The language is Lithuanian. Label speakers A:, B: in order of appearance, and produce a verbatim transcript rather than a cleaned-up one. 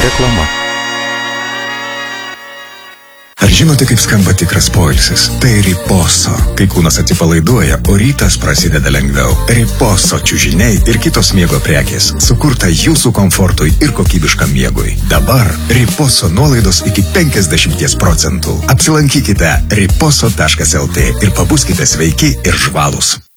A: Reklama.
B: Ar žinote, kaip skamba tikras poilsis? Tai Riposo. Kai kūnas atsipalaiduoja, o rytas prasideda lengviau. Riposo čiužiniai ir kitos miego prekės. Sukurta jūsų komfortui ir kokybiškam miegui. Dabar Riposo nuolaidos iki penkiasdešimt procentų. Apsilankykite riposo taškas lt ir pabuskite sveiki ir žvalūs.